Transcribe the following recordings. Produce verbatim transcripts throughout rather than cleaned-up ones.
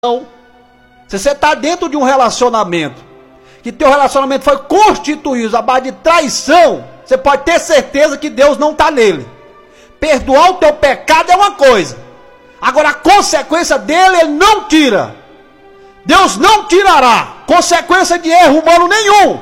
Se você está dentro de um relacionamento, que teu relacionamento foi constituído à base de traição, você pode ter certeza que Deus não está nele. Perdoar o teu pecado é uma coisa, agora a consequência dele ele não tira. Deus não tirará consequência de erro humano nenhum.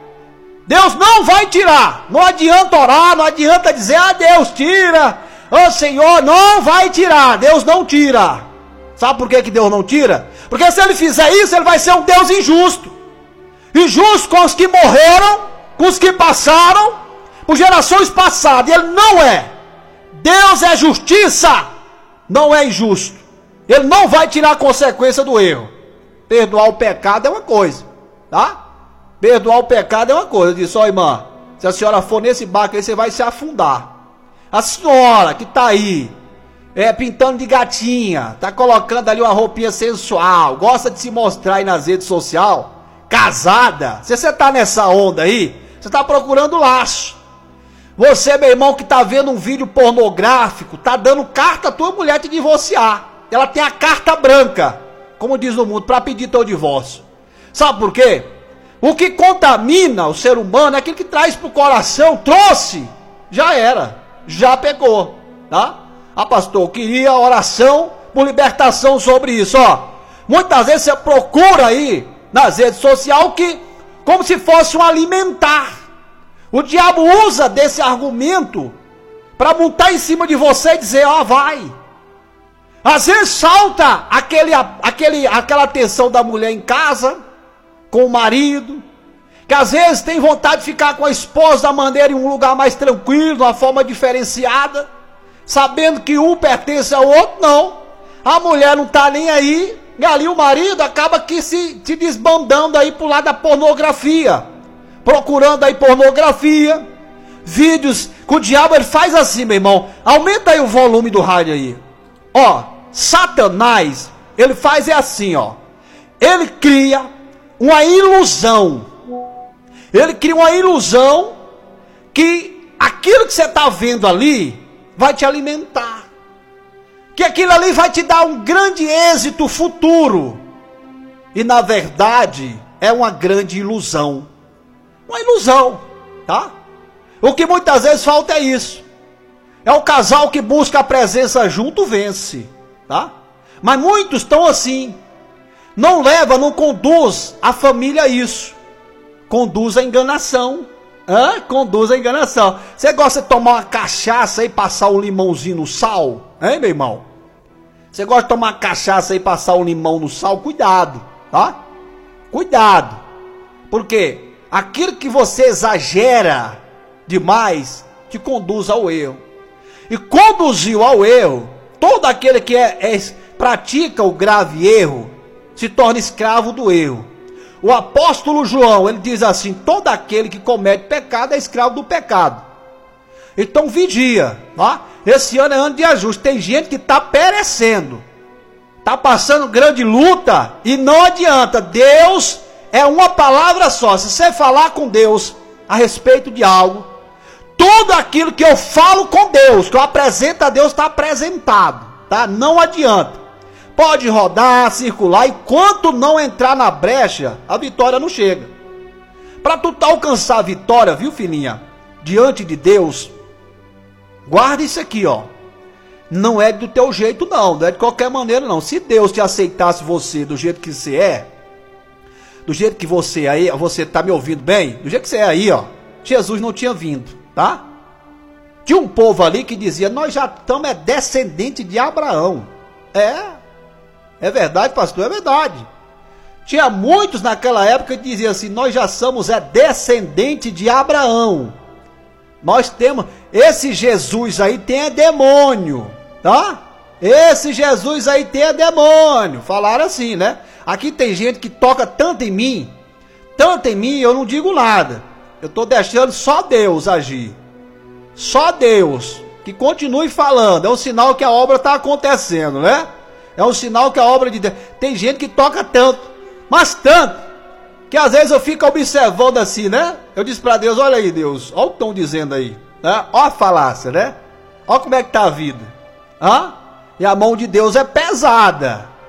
Deus não vai tirar. Não adianta orar, não adianta dizer, ah Deus tira, ô Senhor, não vai tirar. Deus não tira. Sabe por que que Deus não tira? Porque se ele fizer isso, ele vai ser um Deus injusto. Injusto com os que morreram, com os que passaram, por gerações passadas. Ele não é. Deus é justiça, não é injusto. Ele não vai tirar a consequência do erro. Perdoar o pecado é uma coisa, tá? Perdoar o pecado é uma coisa. Eu disse, ó irmã, se a senhora for nesse barco aí, você vai se afundar. A senhora que está aí, é, pintando de gatinha, tá colocando ali uma roupinha sensual, gosta de se mostrar aí nas redes sociais, casada, se você tá nessa onda aí, você tá procurando laço. Você, meu irmão, que tá vendo um vídeo pornográfico, tá dando carta à tua mulher te divorciar. Ela tem a carta branca, como diz o mundo, para pedir teu divórcio. Sabe por quê? O que contamina o ser humano é aquilo que traz pro coração, trouxe, já era, já pegou, tá? Ah, pastor, eu queria oração por libertação sobre isso, ó. Muitas vezes você procura aí nas redes sociais que, como se fosse um alimentar. O diabo usa desse argumento para montar em cima de você e dizer, ó, vai. Às vezes salta aquele, aquele, aquela atenção da mulher em casa, com o marido, que às vezes tem vontade de ficar com a esposa da maneira em um lugar mais tranquilo, de uma forma diferenciada, sabendo que um pertence ao outro, não. A mulher não está nem aí, e ali o marido acaba que se, se desbandando aí pro lado da pornografia, procurando aí pornografia, vídeos, que o diabo ele faz assim, meu irmão, aumenta aí o volume do rádio aí, ó, Satanás, ele faz é assim, ó, ele cria uma ilusão, ele cria uma ilusão que aquilo que você está vendo ali vai te alimentar, que aquilo ali vai te dar um grande êxito futuro, e na verdade é uma grande ilusão, uma ilusão, tá? O que muitas vezes falta é isso, é o casal que busca a presença junto vence, tá? Mas muitos estão assim, não leva, não conduz a família a isso, conduz a enganação. Hã? Conduz a enganação. Você gosta de tomar uma cachaça e passar um limãozinho no sal? Hein, meu irmão? Você gosta de tomar uma cachaça e passar um limão no sal? Cuidado, tá? Cuidado. Porque aquilo que você exagera demais te conduz ao erro. E conduziu ao erro, todo aquele que é, é, pratica o grave erro se torna escravo do erro. O apóstolo João, ele diz assim, todo aquele que comete pecado é escravo do pecado. Então vigia, tá? Esse ano é ano de ajuste, tem gente que está perecendo, está passando grande luta e não adianta, Deus é uma palavra só. Se você falar com Deus a respeito de algo, tudo aquilo que eu falo com Deus, que eu apresento a Deus, está apresentado, tá? Não adianta. Pode rodar, circular, enquanto não entrar na brecha, a vitória não chega. Para tu alcançar a vitória, viu filhinha, diante de Deus, guarda isso aqui, ó. Não é do teu jeito não, não é de qualquer maneira não. Se Deus te aceitasse você do jeito que você é, do jeito que você aí, você tá me ouvindo bem? Do jeito que você é aí, ó, Jesus não tinha vindo, tá? Tinha um povo ali que dizia, nós já estamos é descendente de Abraão. É... É verdade, pastor, é verdade. Tinha muitos naquela época que diziam assim, nós já somos é descendente de Abraão. Nós temos, esse Jesus aí tem é demônio, tá? Esse Jesus aí tem é demônio. Falaram assim, né? Aqui tem gente que toca tanto em mim, tanto em mim, eu não digo nada. Eu estou deixando só Deus agir. Só Deus, que continue falando, é um sinal que a obra está acontecendo, né? É um sinal que a obra de Deus... Tem gente que toca tanto, mas tanto, que às vezes eu fico observando assim, né? Eu disse para Deus, olha aí Deus, olha o que estão dizendo aí, né? Olha a falácia, né? Olha como é que tá a vida. Hã? E a mão de Deus é pesada.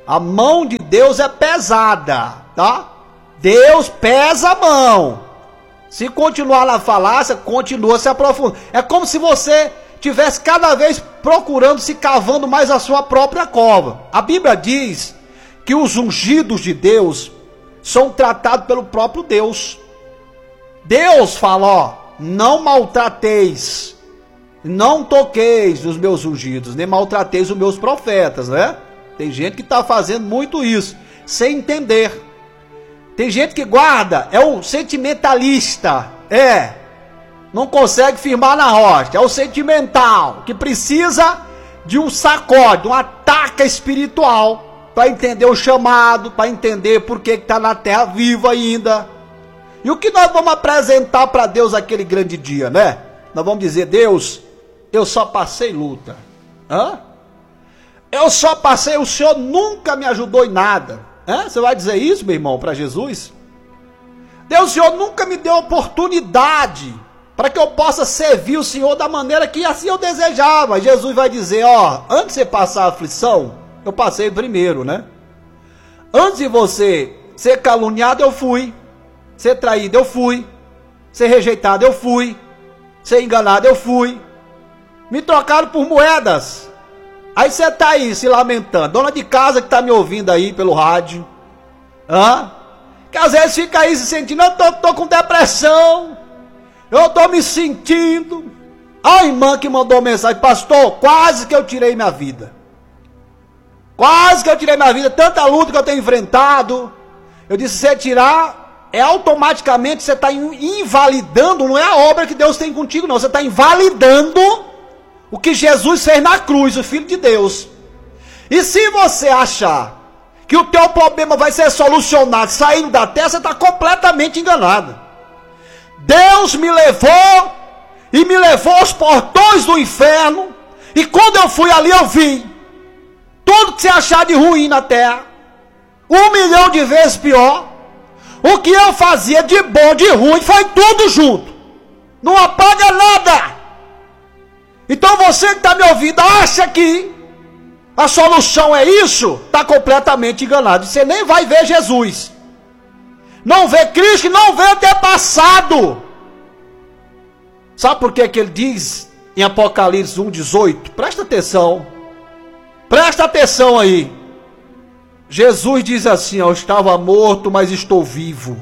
A mão de Deus é pesada, tá? Deus pesa a mão. Se continuar na falácia, continua se aprofundando. É como se você tivesse cada vez procurando, se cavando mais a sua própria cova. A Bíblia diz que os ungidos de Deus são tratados pelo próprio Deus. Deus fala, ó, não maltrateis, não toqueis os meus ungidos, nem maltrateis os meus profetas, né? Tem gente que está fazendo muito isso, sem entender. Tem gente que guarda, é o sentimentalista, é, não consegue firmar na rocha, é o sentimental, que precisa de um sacode, uma taca espiritual, para entender o chamado, para entender por que está na terra viva ainda. E o que nós vamos apresentar para Deus aquele grande dia, né? Nós vamos dizer, Deus, eu só passei luta. Hã? Eu só passei, o Senhor nunca me ajudou em nada. Hã? Você vai dizer isso, meu irmão, para Jesus? Deus, o Senhor nunca me deu oportunidade para que eu possa servir o Senhor da maneira que assim eu desejava. Jesus vai dizer, ó, antes de você passar a aflição, eu passei primeiro, né? Antes de você ser caluniado, eu fui. Ser traído, eu fui. Ser rejeitado, eu fui. Ser enganado, eu fui. Me trocaram por moedas. Aí você tá aí se lamentando. Dona de casa que tá me ouvindo aí pelo rádio. Hã? Que às vezes fica aí se sentindo, eu tô, tô com depressão. Eu tô me sentindo. A irmã que mandou mensagem, pastor, quase que eu tirei minha vida. Quase que eu tirei minha vida, tanta luta que eu tenho enfrentado. Eu disse, se você tirar, é automaticamente você está invalidando, não é a obra que Deus tem contigo, não. Você está invalidando o que Jesus fez na cruz, o Filho de Deus. E se você achar que o teu problema vai ser solucionado saindo da terra, você está completamente enganado. Deus me levou e me levou aos portões do inferno. E quando eu fui ali, eu vi tudo que você achar de ruim na terra, um milhão de vezes pior. O que eu fazia de bom, de ruim, foi tudo junto. Não apaga nada. Então você que está me ouvindo, acha que a solução é isso? Está completamente enganado. Você nem vai ver Jesus. Não vê Cristo e não vê o teu passado. Sabe por que que ele diz em Apocalipse um, dezoito? Presta atenção. Presta atenção aí. Jesus diz assim, eu estava morto, mas estou vivo.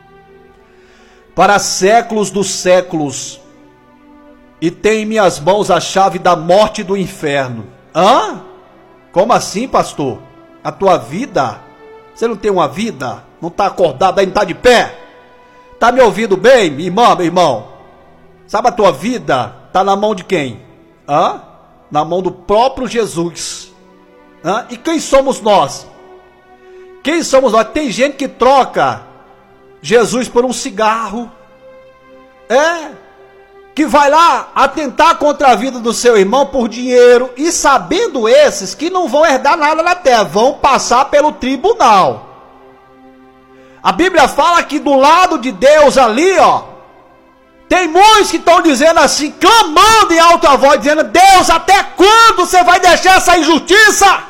Para séculos dos séculos. E tenho em minhas mãos a chave da morte e do inferno. Hã? Como assim, pastor? A tua vida? Você não tem uma vida? Não está acordado, aí não está de pé? Está me ouvindo bem, minha irmã, meu irmão? Sabe a tua vida? Está na mão de quem? Hã? Na mão do próprio Jesus. Hã? E quem somos nós? Quem somos nós? Tem gente que troca Jesus por um cigarro. É. Que vai lá atentar contra a vida do seu irmão por dinheiro. E sabendo esses que não vão herdar nada na terra. Vão passar pelo tribunal. A Bíblia fala que do lado de Deus ali, ó. Tem muitos que estão dizendo assim, clamando em alta voz, dizendo, Deus, até quando você vai deixar essa injustiça?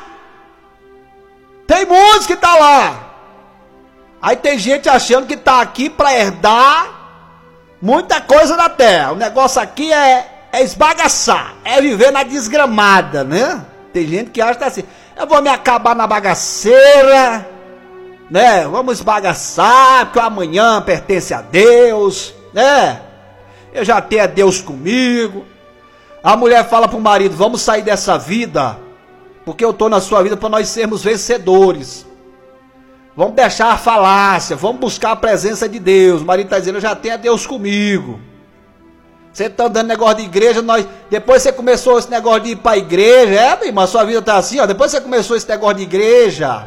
Tem muitos que estão lá. Aí tem gente achando que está aqui para herdar muita coisa da terra. O negócio aqui é, é esbagaçar, é viver na desgramada, né? Tem gente que acha que tá assim, eu vou me acabar na bagaceira, né? Vamos esbagaçar, porque o amanhã pertence a Deus, né? Eu já tenho a Deus comigo. A mulher fala para o marido, vamos sair dessa vida, porque eu estou na sua vida para nós sermos vencedores. Vamos deixar a falácia, vamos buscar a presença de Deus. O marido está dizendo, eu já tenho a Deus comigo. Você está dando negócio de igreja, nós... depois você começou esse negócio de ir para a igreja, é, meu irmão, a sua vida está assim, ó. Depois você começou esse negócio de igreja,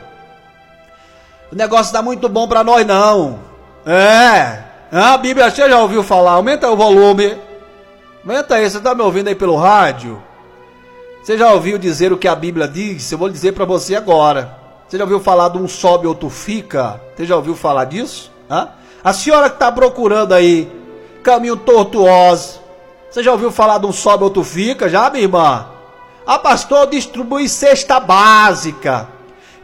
o negócio está muito bom para nós não. É... A Bíblia, você já ouviu falar? Aumenta o volume. Aumenta aí, você está me ouvindo aí pelo rádio? Você já ouviu dizer o que a Bíblia diz? Eu vou dizer para você agora. Você já ouviu falar de um sobe, outro fica? Você já ouviu falar disso? Hã? A senhora que está procurando aí caminho tortuoso, você já ouviu falar de um sobe, outro fica? Já, minha irmã? A pastor distribui cesta básica.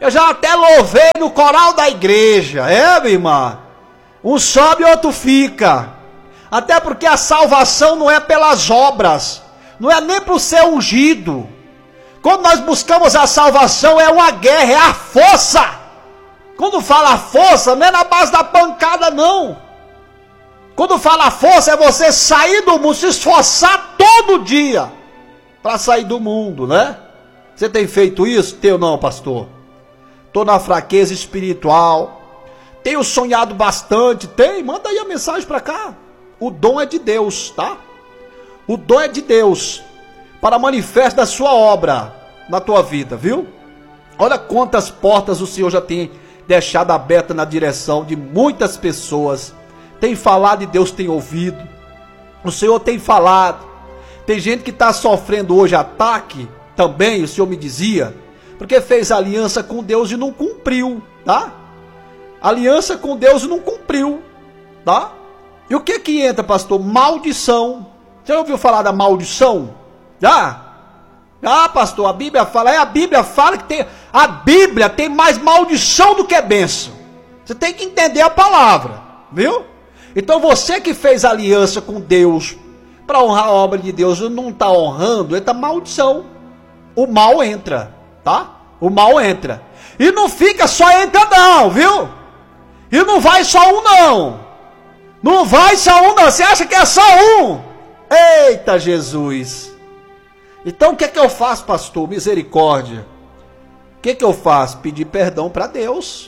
Eu já até louvei no coral da igreja. É, minha irmã? Um sobe e outro fica. Até porque a salvação não é pelas obras. Não é nem por ser ungido. Quando nós buscamos a salvação é uma guerra, é a força. Quando fala força, não é na base da pancada, não. Quando fala força, é você sair do mundo, se esforçar todo dia para sair do mundo, né? Você tem feito isso? Teu não, pastor. Estou na fraqueza espiritual. Tenho sonhado bastante. Tem? Manda aí a mensagem para cá. O dom é de Deus, tá? O dom é de Deus para manifestar da sua obra na tua vida, viu? Olha quantas portas o Senhor já tem deixado aberta na direção de muitas pessoas. Tem falado e Deus tem ouvido. O Senhor tem falado. Tem gente que está sofrendo hoje ataque também, o Senhor me dizia, porque fez aliança com Deus e não cumpriu, tá? Aliança com Deus e não cumpriu, tá? E o que que entra, pastor? Maldição. Você já ouviu falar da maldição? Já? Ah, pastor, a Bíblia fala, é a Bíblia fala que tem, a Bíblia tem mais maldição do que bênção. Você tem que entender a palavra, viu? Então você que fez aliança com Deus para honrar a obra de Deus e não está honrando, entra maldição. O mal entra, tá? O mal entra. E não fica só entra não, viu? E não vai só um não. Não vai só um não. Você acha que é só um? Eita Jesus. Então o que é que eu faço, pastor? Misericórdia. O que é que eu faço? Pedir perdão para Deus.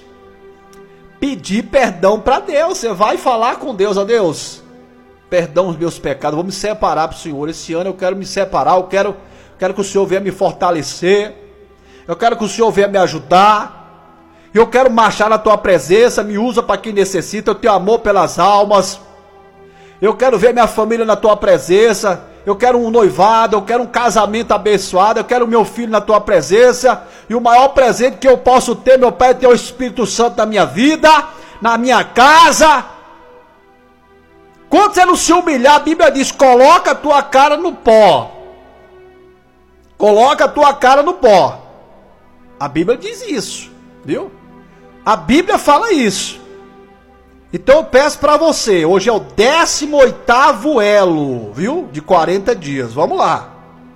Pedir perdão para Deus. Você vai falar com Deus, ó Deus. Perdão os meus pecados. Vou me separar para o Senhor. Esse ano eu quero me separar. Eu quero, quero que o Senhor venha me fortalecer. Eu quero que o Senhor venha me ajudar. Eu quero marchar na tua presença. Me usa para quem necessita. Eu tenho amor pelas almas. Eu quero ver minha família na tua presença. Eu quero um noivado, eu quero um casamento abençoado, eu quero o meu filho na tua presença. E o maior presente que eu posso ter, meu Pai, é ter o Espírito Santo na minha vida, na minha casa. Quando você não se humilhar, a Bíblia diz, coloca a tua cara no pó. Coloca a tua cara no pó. A Bíblia diz isso, viu? A Bíblia fala isso. Então eu peço para você, hoje é o décimo oitavo elo, viu? De quarenta dias, vamos lá.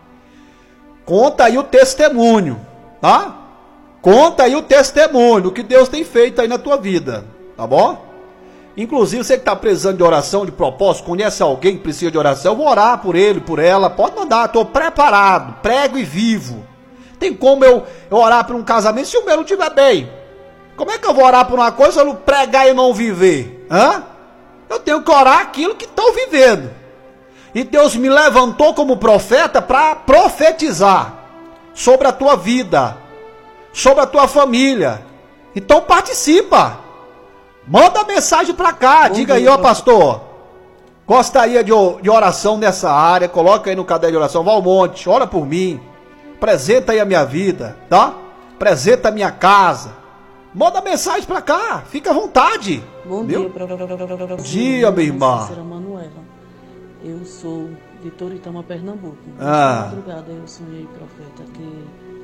Conta aí o testemunho, tá? Conta aí o testemunho, o que Deus tem feito aí na tua vida, tá bom? Inclusive você que está precisando de oração, de propósito, conhece alguém que precisa de oração, eu vou orar por ele, por ela, pode mandar, estou preparado, prego e vivo. Tem como eu, eu orar por um casamento se o meu não estiver bem? Como é que eu vou orar por uma coisa se eu não pregar e não viver? Hã? Eu tenho que orar aquilo que estou vivendo. E Deus me levantou como profeta para profetizar sobre a tua vida, sobre a tua família. Então participa. Manda mensagem para cá. Bom Diga dia, aí, ó pastor. Gostaria de, de oração nessa área. Coloca aí no caderno de oração. Valmonte, ora por mim. Apresenta aí a minha vida, tá? Apresenta a minha casa. Manda mensagem pra cá, fica à vontade. Bom Viu? dia, professor. Bom dia, minha irmã. Manuela. Eu sou de Toritama, Pernambuco. Ah. Na madrugada eu sonhei, profeta, que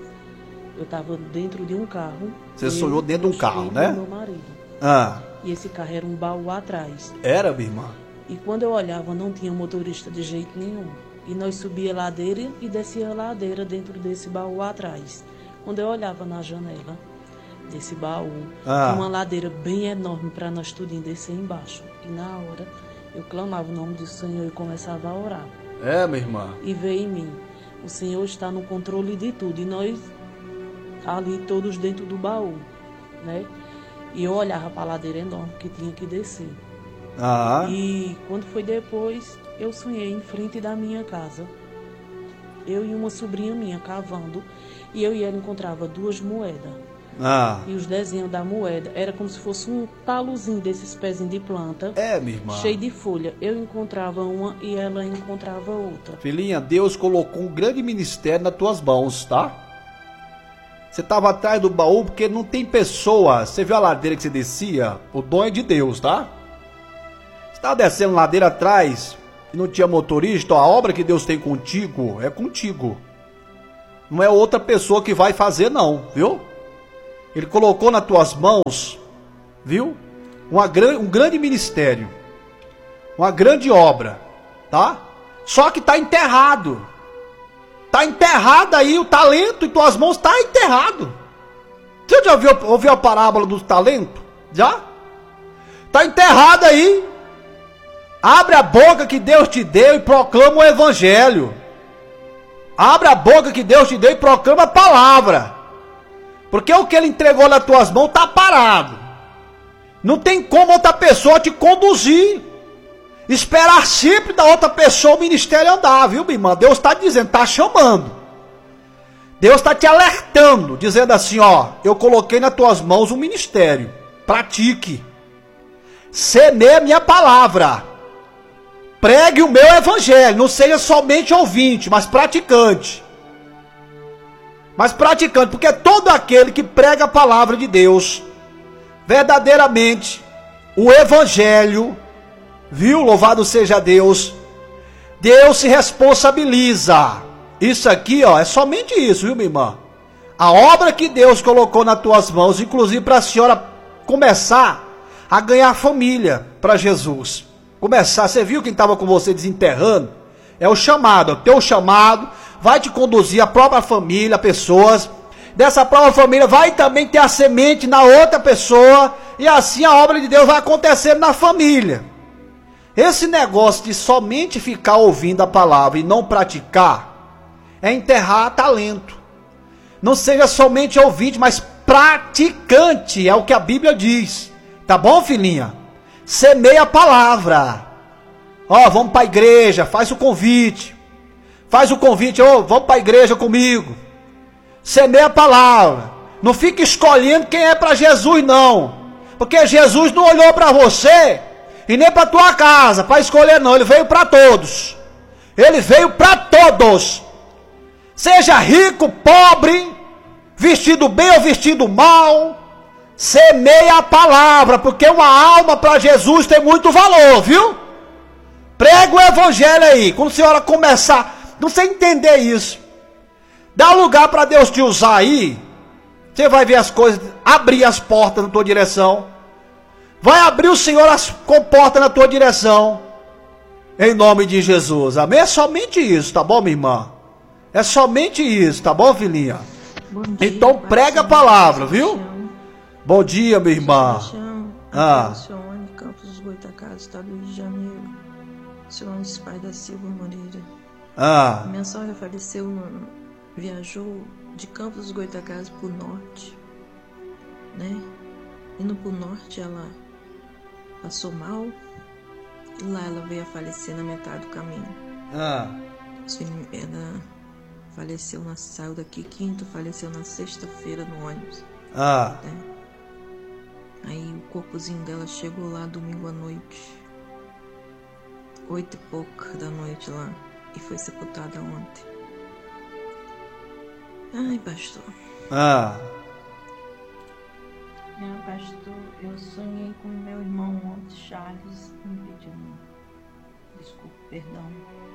eu estava dentro de um carro. Você sonhou dentro de um carro, né? Meu marido. Ah. E esse carro era um baú atrás. Era, minha irmã? E quando eu olhava, não tinha motorista de jeito nenhum. E nós subia a ladeira e descia a ladeira dentro desse baú atrás. Quando eu olhava na janela desse baú, ah. uma ladeira bem enorme para nós tudinho descer embaixo. E na hora eu clamava o nome do Senhor e começava a orar. É, minha irmã. E veio em mim, o Senhor está no controle de tudo. E nós ali todos dentro do baú, né? E eu olhava para a ladeira enorme que tinha que descer. Ah. E quando foi depois, eu sonhei em frente da minha casa. Eu e uma sobrinha minha cavando. E eu e ela encontrava duas moedas. Ah. E os desenhos da moeda era como se fosse um talozinho desses pezinhos de planta. É, minha irmã. Cheio de folha. Eu encontrava uma e ela encontrava outra. Filhinha, Deus colocou um grande ministério nas tuas mãos, tá? Você estava atrás do baú porque não tem pessoa. Você viu a ladeira que você descia? O dom é de Deus, tá? Você estava descendo ladeira atrás e não tinha motorista. Ó, a obra que Deus tem contigo é contigo. Não é outra pessoa que vai fazer, não, viu? Ele colocou nas tuas mãos, viu? Uma, um grande ministério, uma grande obra, tá? Só que está enterrado. Está enterrado aí o talento em tuas mãos, está enterrado. Você já ouviu, ouviu a parábola do talento? Já? Está enterrado aí. Abre a boca que Deus te deu e proclama o evangelho. Abre a boca que Deus te deu e proclama a palavra. Porque o que ele entregou nas tuas mãos está parado. Não tem como outra pessoa te conduzir. Esperar sempre da outra pessoa o ministério andar, viu, minha irmã? Deus está dizendo, está chamando. Deus está te alertando, dizendo assim, ó, eu coloquei nas tuas mãos um ministério. Pratique. Semeie a minha palavra. Pregue o meu evangelho. Não seja somente ouvinte, mas praticante. Mas praticante, porque todo aquele que prega a palavra de Deus, verdadeiramente, o evangelho, viu? Louvado seja Deus. Deus se responsabiliza. Isso aqui, ó, é somente isso, viu, minha irmã? A obra que Deus colocou nas tuas mãos, inclusive para a senhora começar a ganhar família para Jesus. Começar, você viu quem estava com você desenterrando? É o chamado, o teu chamado vai te conduzir a própria família, pessoas. Dessa própria família vai também ter a semente na outra pessoa. E assim a obra de Deus vai acontecer na família. Esse negócio de somente ficar ouvindo a palavra e não praticar é enterrar talento. Não seja somente ouvinte, mas praticante, é o que a Bíblia diz. Tá bom, filhinha? Semeia a palavra. Ó, vamos para a igreja, faz o convite. Faz o convite, ó, vamos para a igreja comigo. Semeia a palavra. Não fica escolhendo quem é para Jesus, não. Porque Jesus não olhou para você e nem para tua casa para escolher, não. Ele veio para todos. Ele veio para todos. Seja rico, pobre, vestido bem ou vestido mal, semeia a palavra, porque uma alma para Jesus tem muito valor, viu? Prega o evangelho aí. Quando a senhora começar, não sei entender isso, dá lugar para Deus te usar aí. Você vai ver as coisas, abrir as portas na tua direção. Vai abrir o Senhor as portas na tua direção. Em nome de Jesus. Amém? É somente isso, tá bom, minha irmã? É somente isso, tá bom, filhinha? Bom dia, então prega a palavra, viu? Bom dia, minha irmã. Ah. Alcione, Campos dos Goitacazes, Estado do Rio de Janeiro. Alcione, pai da Silva Moreira. Ah. Minha sogra faleceu, no, viajou de Campos dos Goitacazes para o norte, né? Indo para o norte, ela passou mal. E lá ela veio a falecer na metade do caminho. Ah. Ela faleceu, na, saiu daqui quinta, faleceu na sexta-feira no ônibus. Ah. Né? Aí o corpozinho dela chegou lá domingo à noite, oito e pouca da noite lá, e foi sepultada ontem. Ai, pastor. Ah. Minha pastor, eu sonhei com meu irmão ontem, Charles, me pedindo desculpa, perdão.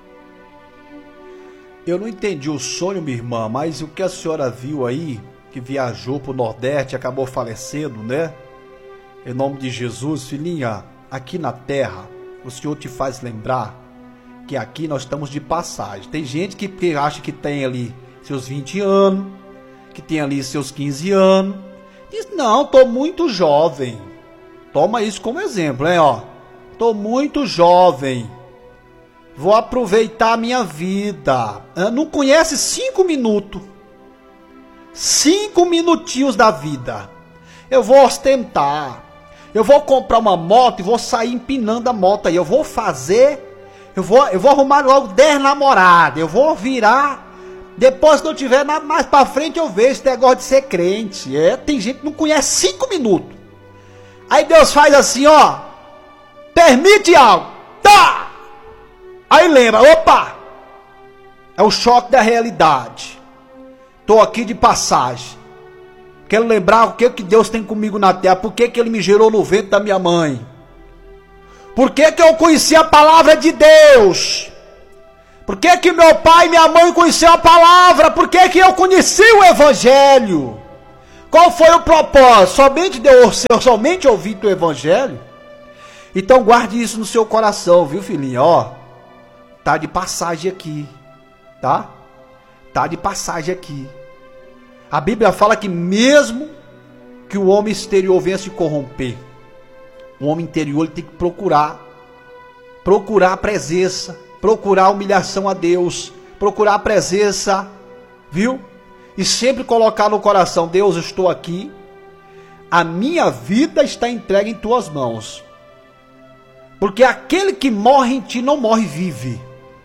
Eu não entendi o sonho, minha irmã, mas o que a senhora viu aí, que viajou para o Nordeste e acabou falecendo, né? Em nome de Jesus, filhinha, aqui na terra, o Senhor te faz lembrar que aqui nós estamos de passagem. Tem gente que, que acha que tem ali seus vinte anos, que tem ali seus quinze anos. Diz, não, tô muito jovem. Toma isso como exemplo, hein, ó. Tô muito jovem. Vou aproveitar a minha vida. Não conhece cinco minutos. Cinco minutinhos da vida. Eu vou ostentar. Eu vou comprar uma moto e vou sair empinando a moto aí. Eu vou fazer. Eu vou, eu vou arrumar logo dez namoradas. Eu vou virar. Depois que eu tiver nada mais pra frente, eu vejo esse negócio de ser crente. É, tem gente que não conhece cinco minutos. Aí Deus faz assim, ó. Permite algo. Tá! Aí lembra, opa! É o choque da realidade. Estou aqui de passagem. Quero lembrar o que, que Deus tem comigo na terra. Por que, que Ele me gerou no ventre da minha mãe. Por que, que eu conheci a palavra de Deus. Por que, que meu pai e minha mãe conheceram a palavra. Por que, que eu conheci o Evangelho. Qual foi o propósito? Somente de eu somente ouvir teu evangelho? Então guarde isso no seu coração, viu, filhinha? Ó, tá de passagem aqui, tá? Tá de passagem aqui. A Bíblia fala que mesmo que o homem exterior venha se corromper, o homem interior ele tem que procurar, procurar a presença, procurar a humilhação a Deus, procurar a presença, viu? E sempre colocar no coração, Deus, eu estou aqui, a minha vida está entregue em tuas mãos. Porque aquele que morre em ti não morre, vive.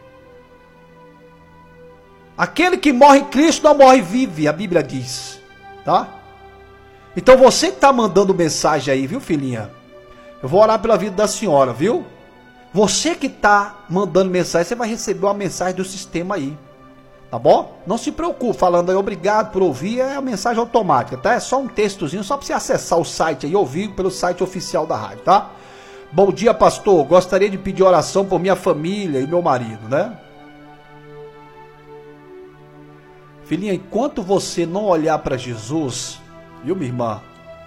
Aquele que morre em Cristo não morre, vive, a Bíblia diz, tá? Então você que está mandando mensagem aí, viu, filhinha? Eu vou orar pela vida da senhora, viu? Você que está mandando mensagem, você vai receber uma mensagem do sistema aí, tá bom? Não se preocupe, falando aí, obrigado por ouvir, é a mensagem automática, tá? É só um textozinho, só para você acessar o site aí e ouvir pelo site oficial da rádio, tá? Bom dia, pastor. Gostaria de pedir oração por minha família e meu marido, né? Filhinha, enquanto você não olhar para Jesus, viu, minha irmã?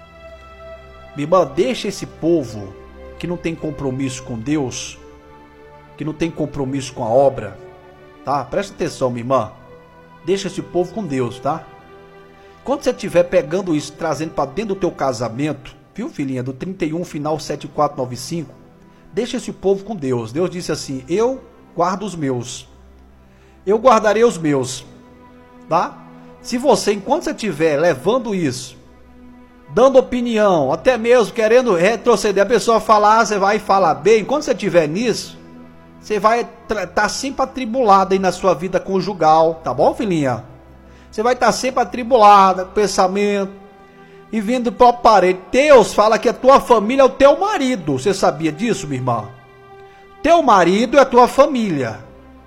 Minha irmã, deixa esse povo que não tem compromisso com Deus, que não tem compromisso com a obra, tá? Presta atenção, minha irmã. Deixa esse povo com Deus, tá? Quando você estiver pegando isso, trazendo para dentro do teu casamento, viu, filhinha, do trinta e um, final sete quatro nove cinco, deixa esse povo com Deus. Deus disse assim, eu guardo os meus, eu guardarei os meus, tá? Se você, enquanto você estiver levando isso, dando opinião, até mesmo querendo retroceder, a pessoa falar, você vai falar bem, enquanto você estiver nisso, você vai estar tá sempre atribulado aí na sua vida conjugal, tá bom, filhinha? Você vai estar tá sempre atribulada com pensamento, e vindo do próprio parede. Deus fala que a tua família é o teu marido. Você sabia disso, minha irmã? Teu marido é a tua família.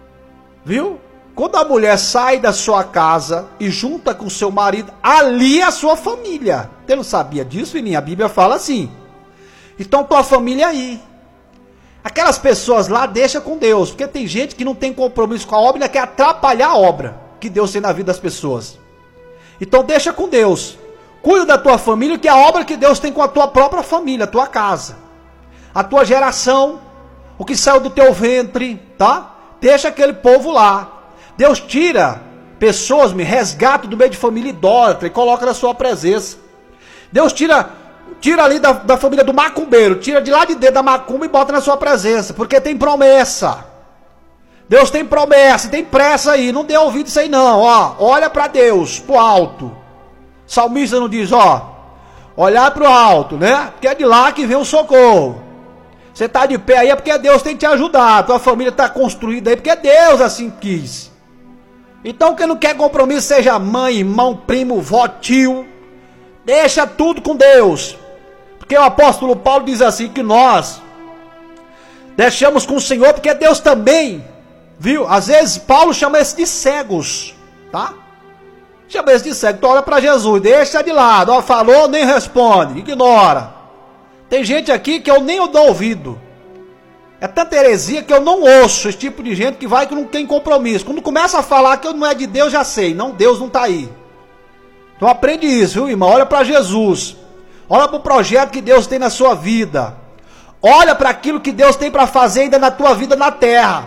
Viu? Quando a mulher sai da sua casa e junta com o seu marido, ali é a sua família. Você não sabia disso, filhinha? A Bíblia fala assim. Então tua família é aí. Aquelas pessoas lá, deixa com Deus. Porque tem gente que não tem compromisso com a obra e quer atrapalhar a obra que Deus tem na vida das pessoas. Então deixa com Deus. Cuida da tua família, que é a obra que Deus tem com a tua própria família, a tua casa, a tua geração, o que saiu do teu ventre, tá? Deixa aquele povo lá. Deus tira pessoas, me resgata do meio de família idólatra e coloca na sua presença. Deus tira, tira ali da, da família do macumbeiro, tira de lá de dentro da macumba e bota na sua presença, porque tem promessa. Deus tem promessa, tem pressa aí, não dê ouvido isso aí não, ó. Olha para Deus, pro alto. Salmista não diz, ó, olhar para o alto, né? Porque é de lá que vem o socorro. Você está de pé aí é porque Deus tem te ajudado. Tua família está construída aí porque Deus assim quis. Então quem não quer compromisso, seja mãe, irmão, primo, vó, tio, deixa tudo com Deus. Porque o apóstolo Paulo diz assim, que nós deixamos com o Senhor, porque Deus também, viu? Às vezes Paulo chama esse de cegos, tá? Chama esse de cego, então olha para Jesus, deixa de lado, ó, falou, nem responde, ignora. Tem gente aqui que eu nem dou ouvido. É tanta heresia que eu não ouço esse tipo de gente que vai que não tem compromisso. Quando começa a falar que não é de Deus, já sei, não, Deus não está aí. Então aprende isso, viu, irmão? Olha para Jesus, olha para o projeto que Deus tem na sua vida, olha para aquilo que Deus tem para fazer ainda na tua vida na terra.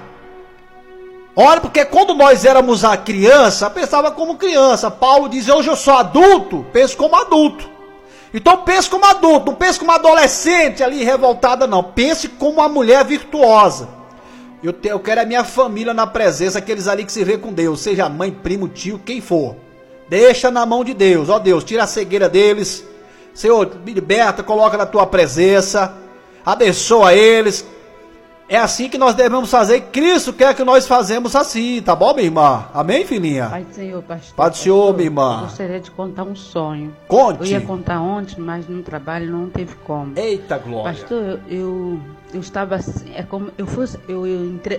Olha, porque quando nós éramos a criança, pensava como criança. Paulo diz, hoje eu sou adulto, penso como adulto. Então pense como adulto, não pense como adolescente ali revoltada não. Pense como uma mulher virtuosa. Eu, te, eu quero a minha família na presença, aqueles ali que se vê com Deus, seja mãe, primo, tio, quem for. Deixa na mão de Deus, ó Deus, tira a cegueira deles. Senhor, me liberta, coloca na tua presença, abençoa eles. É assim que nós devemos fazer. Cristo quer que nós fazemos assim, tá bom, minha irmã? Amém, filhinha? Pai do Senhor, pastor. Pai do Senhor, minha irmã. Eu gostaria de contar um sonho. Conte. Eu ia contar ontem, mas no trabalho não teve como. Eita glória. Pastor, eu, eu, eu estava assim, é como eu fosse, eu, eu entre,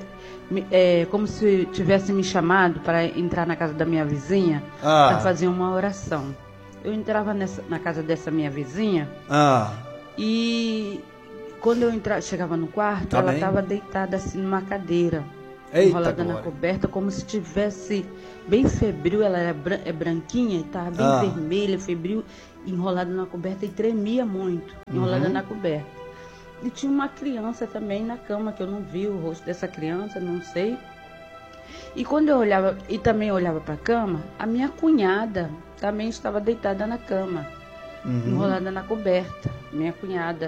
é como se tivesse me chamado para entrar na casa da minha vizinha ah. para fazer uma oração. Eu entrava nessa, na casa dessa minha vizinha ah. e quando eu entrava, chegava no quarto, tá ela bem. estava deitada assim numa cadeira, Eita enrolada glória. na coberta, como se tivesse bem febril. Ela era bran é branquinha e estava bem ah. vermelha, febril. enrolada na coberta e tremia muito, enrolada Uhum. na coberta. E tinha uma criança também na cama, que eu não vi o rosto dessa criança, não sei. E quando eu olhava, e também olhava para a cama, a minha cunhada também estava deitada na cama, Uhum. enrolada na coberta, minha cunhada.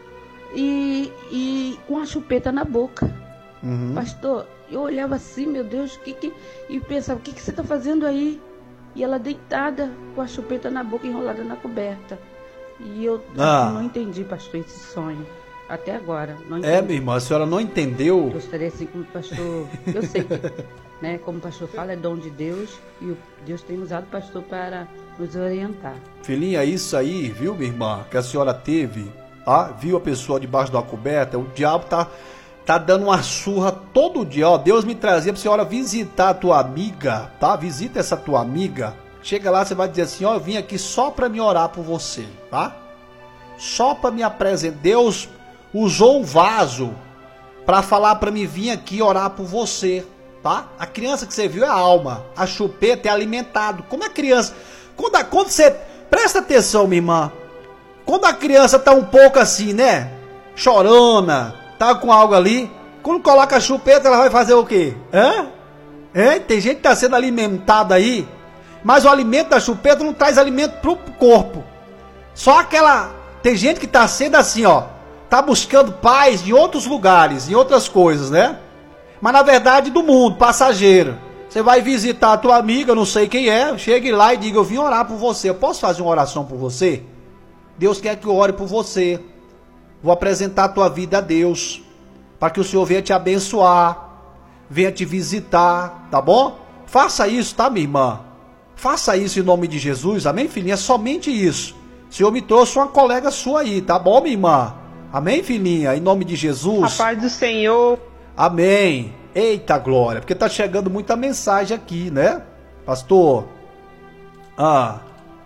E, e com a chupeta na boca. Uhum. Pastor, eu olhava assim, meu Deus, que que... e pensava, o que, que você está fazendo aí? E ela deitada, com a chupeta na boca, enrolada na coberta. E eu Ah. não entendi, pastor, esse sonho. Até agora, não É, entendi. minha irmã, a senhora não entendeu? Gostaria assim como o pastor, eu sei que, né, como o pastor fala, é dom de Deus, e o Deus tem usado o pastor para nos orientar. Filhinha, isso aí, viu, minha irmã, que a senhora teve, tá? Viu a pessoa debaixo da coberta, o diabo tá, tá dando uma surra todo dia, ó. Deus me trazia pra senhora visitar a tua amiga, tá? Visita essa tua amiga. Chega lá, você vai dizer assim, ó, eu vim aqui só pra me orar por você, tá? Só pra me apresentar. Deus usou um vaso pra falar pra mim vir aqui orar por você, tá? A criança que você viu é a alma, a chupeta é alimentado. Como a criança, quando, a, quando você, presta atenção, minha irmã, quando a criança tá um pouco assim, né, chorona, tá com algo ali, quando coloca a chupeta, ela vai fazer o quê? Hã? É? Tem gente que tá sendo alimentada aí, mas o alimento da chupeta não traz alimento pro corpo. Só aquela, tem gente que tá sendo assim, ó, tá buscando paz em outros lugares, em outras coisas, né? Mas na verdade do mundo, passageiro. Você vai visitar a tua amiga, não sei quem é, chegue lá e diga, eu vim orar por você. Eu posso fazer uma oração por você? Deus quer que eu ore por você. Vou apresentar a tua vida a Deus, para que o Senhor venha te abençoar, venha te visitar, tá bom? Faça isso, tá, minha irmã? Faça isso em nome de Jesus, amém, filhinha? É somente isso. O Senhor me trouxe uma colega sua aí, tá bom, minha irmã? Amém, filhinha? Em nome de Jesus. A paz do Senhor. Amém. Eita glória, porque tá chegando muita mensagem aqui, né? Pastor. Ah.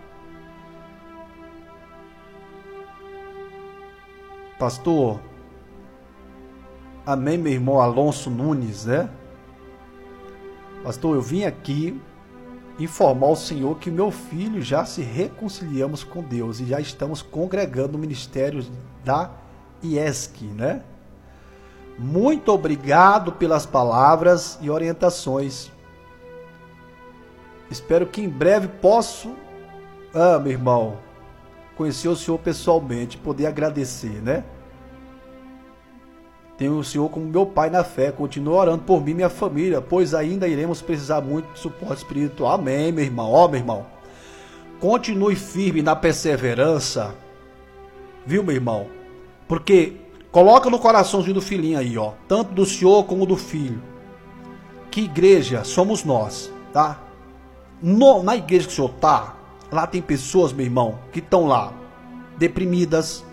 Pastor. Amém, meu irmão Alonso Nunes, né? Pastor, eu vim aqui informar ao Senhor que meu filho já se reconciliamos com Deus e já estamos congregando no ministério da I E S C, né? Muito obrigado pelas palavras e orientações. Espero que em breve possa, ah, meu irmão, conhecer o Senhor pessoalmente, poder agradecer, né? Tenho o Senhor como meu pai na fé, continue orando por mim e minha família, pois ainda iremos precisar muito de suporte espiritual. Amém, meu irmão. Ó, meu irmão, continue firme na perseverança, viu, meu irmão? Porque coloca no coraçãozinho do filhinho aí, ó, tanto do senhor como do filho, que igreja somos nós, tá? No, na igreja que o senhor tá, lá tem pessoas, meu irmão, que estão lá deprimidas,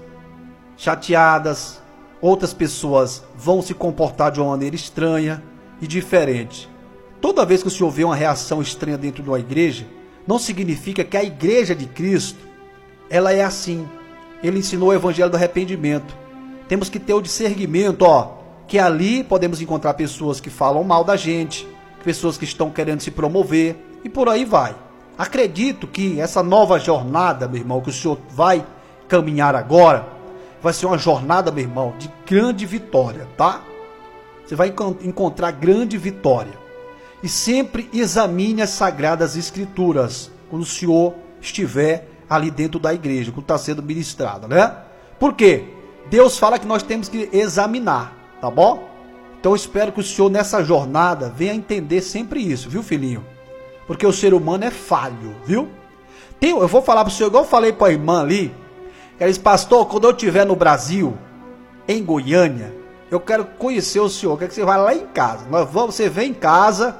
chateadas. Outras pessoas vão se comportar de uma maneira estranha e diferente. Toda vez que o senhor vê uma reação estranha dentro de uma igreja, não significa que a igreja de Cristo, ela é assim. Ele ensinou o evangelho do arrependimento. Temos que ter o discernimento, ó, que ali podemos encontrar pessoas que falam mal da gente, pessoas que estão querendo se promover e por aí vai. Acredito que essa nova jornada, meu irmão, que o senhor vai caminhar agora, vai ser uma jornada, meu irmão, de grande vitória, tá? Você vai encontrar grande vitória. E sempre examine as sagradas escrituras quando o senhor estiver ali dentro da igreja, quando está sendo ministrada, né? Por quê? Deus fala que nós temos que examinar, tá bom? Então eu espero que o senhor nessa jornada venha entender sempre isso, viu, filhinho? Porque o ser humano é falho, viu? Tem, eu vou falar para o senhor, igual eu falei para a irmã ali, ela disse, pastor, quando eu estiver no Brasil, em Goiânia, eu quero conhecer o senhor, eu quero que você vá lá em casa. Nós vamos, você vem em casa,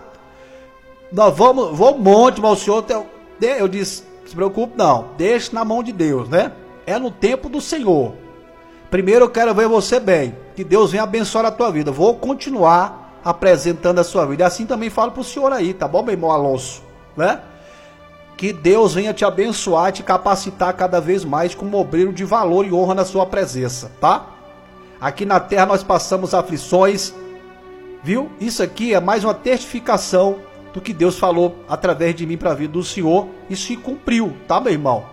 nós vamos, vou um monte, mas o senhor, eu disse, não se preocupe não, deixe na mão de Deus, né? É no tempo do Senhor. Primeiro eu quero ver você bem, que Deus venha abençoar a tua vida. Vou continuar apresentando a sua vida. E assim também falo para o senhor aí, tá bom, meu irmão Alonso, né? Que Deus venha te abençoar e te capacitar cada vez mais como obreiro de valor e honra na sua presença, tá? Aqui na terra nós passamos aflições, viu? Isso aqui é mais uma testificação do que Deus falou através de mim para a vida do senhor. Isso se cumpriu, tá, meu irmão?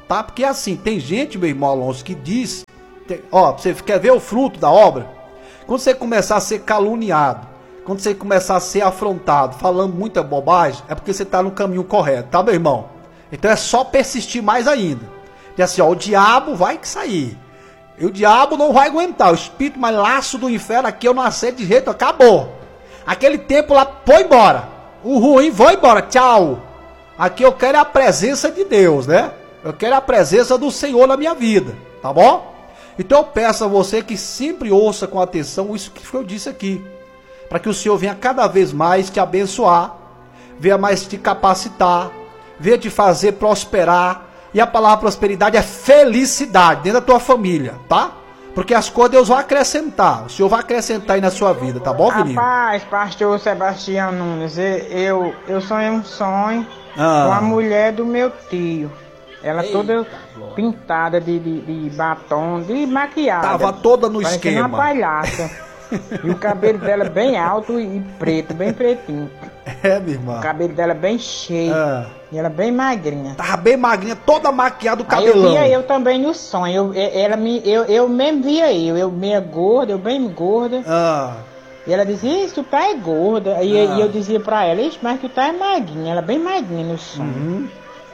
tá? Porque assim, tem gente, meu irmão Alonso, que diz, tem, ó, você quer ver o fruto da obra? Quando você começar a ser caluniado, quando você começar a ser afrontado, falando muita bobagem, é porque você está no caminho correto, tá, meu irmão? Então é só persistir mais ainda. E assim, ó, o diabo vai que sair. E o diabo não vai aguentar. O espírito mais laço do inferno aqui, eu não aceito de jeito, acabou. Aquele tempo lá, foi embora. O ruim, vai embora, tchau. Aqui eu quero a presença de Deus, né? Eu quero a presença do Senhor na minha vida, tá bom? Então eu peço a você que sempre ouça com atenção isso que eu disse aqui. Para que o Senhor venha cada vez mais te abençoar, venha mais te capacitar, venha te fazer prosperar. E a palavra prosperidade é felicidade dentro da tua família, tá? Porque as coisas Deus vai acrescentar. O Senhor vai acrescentar aí na sua vida, tá bom, Vilinho? Rapaz, pastor Sebastião Nunes, eu, eu sonhei um sonho ah. com a mulher do meu tio. Ela Ei, toda pintada de, de, de batom, de maquiagem. Tava toda no esquema. Uma palhaça. E o cabelo dela bem alto e preto, bem pretinho. É, minha irmã. O cabelo dela bem cheio. Ah. E ela bem magrinha. Tava bem magrinha, toda maquiada, o cabelão. Aí eu via eu também no sonho. Eu, ela me, eu, eu mesmo via eu. Eu meia gorda, eu bem gorda. Ah. E ela dizia, isso, tu tá é gorda. E, Ah. e eu dizia pra ela, isso, mas tu tá é magrinha. Ela bem magrinha no sonho. Uhum.